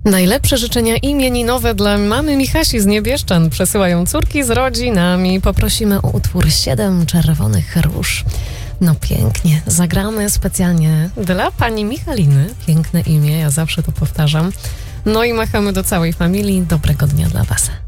Najlepsze życzenia imieninowe dla mamy Michasi z Niebieszczan przesyłają córki z rodzinami. Poprosimy o utwór 7 czerwonych róż. No pięknie, zagramy specjalnie dla pani Michaliny. Piękne imię, ja zawsze to powtarzam. No i machamy do całej familii. Dobrego dnia dla was.